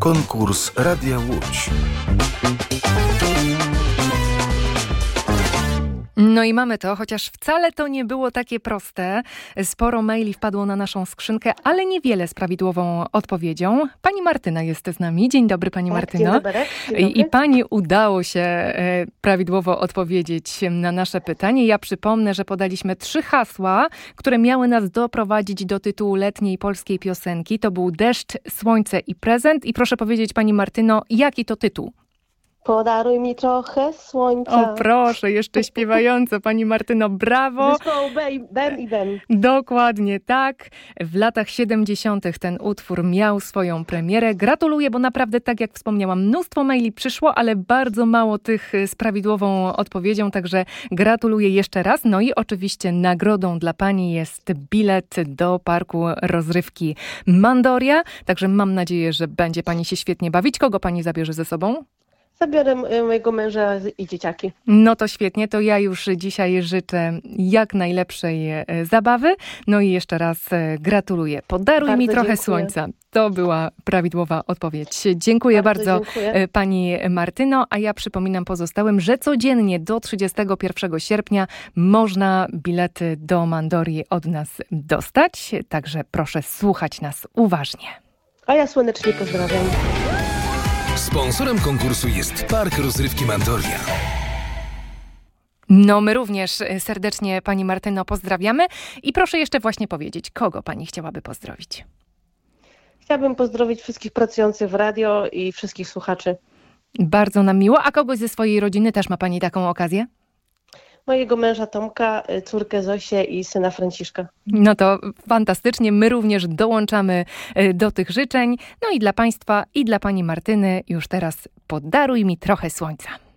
Konkurs Radia Łódź. No i mamy to, chociaż wcale to nie było takie proste. Sporo maili wpadło na naszą skrzynkę, ale niewiele z prawidłową odpowiedzią. Pani Martyna jest z nami. Dzień dobry, pani Martyno. Dzień dobry. I pani udało się prawidłowo odpowiedzieć na nasze pytanie. Ja przypomnę, że podaliśmy 3 hasła, które miały nas doprowadzić do tytułu letniej polskiej piosenki. To był Deszcz, Słońce i Prezent. I proszę powiedzieć, pani Martyno, jaki to tytuł? Podaruj mi trochę słońca. O proszę, jeszcze śpiewająco, pani Martyno, brawo. Zespołu Ben i Ben. Dokładnie tak. W latach 70. ten utwór miał swoją premierę. Gratuluję, bo naprawdę, tak jak wspomniałam, mnóstwo maili przyszło, ale bardzo mało tych z prawidłową odpowiedzią, także gratuluję jeszcze raz. No i oczywiście nagrodą dla pani jest bilet do parku rozrywki Mandoria, także mam nadzieję, że będzie pani się świetnie bawić. Kogo pani zabierze ze sobą? Zabiorę mojego męża i dzieciaki. No to świetnie, to ja już dzisiaj życzę jak najlepszej zabawy. No i jeszcze raz gratuluję. Podaruj Bardzo mi trochę dziękuję. słońca. To była prawidłowa odpowiedź. Dziękuję bardzo dziękuję. pani Martyno, a ja przypominam pozostałym, że codziennie do 31 sierpnia można bilety do Mandorii od nas dostać. Także proszę słuchać nas uważnie. A ja słonecznie pozdrawiam. Sponsorem konkursu jest Park Rozrywki Mandoria. No my również serdecznie pani Martyno pozdrawiamy i proszę jeszcze właśnie powiedzieć, kogo pani chciałaby pozdrowić? Chciałabym pozdrowić wszystkich pracujących w radio i wszystkich słuchaczy. Bardzo nam miło, a kogoś ze swojej rodziny też ma pani taką okazję? Mojego męża Tomka, córkę Zosię i syna Franciszka. No to fantastycznie, my również dołączamy do tych życzeń. No i dla państwa i dla pani Martyny już teraz podaruj mi trochę słońca.